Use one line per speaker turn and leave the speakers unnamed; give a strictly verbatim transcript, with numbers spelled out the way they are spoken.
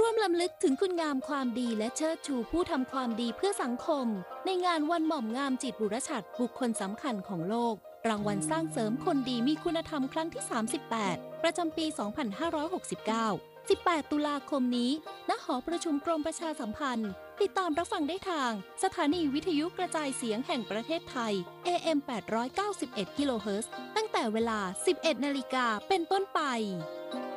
วมรำลึกถึงคุณงามความดีและเชิดชูผู้ทำความดีเพื่อสังคมในงานวันหม่อมงามจิตบุรชัดบุคคลสำคัญของโลกรางวัลสร้างเสริมคนดีมีคุณธรรมครั้งที่สามสิบแปดประจำปีสองพันห้าร้อยหกสิบเก้า สิบแปดตุลาคมนี้ณหอประชุมกรมประชาสัมพันธ์ติดตามรับฟังได้ทางสถานีวิทยุกระจายเสียงแห่งประเทศไทย เอ เอ็ม แปดร้อยเก้าสิบเอ็ด กิโลเฮิรตซ์ตั้งแต่เวลา สิบเอ็ดนาฬิกาเป็นต้นไป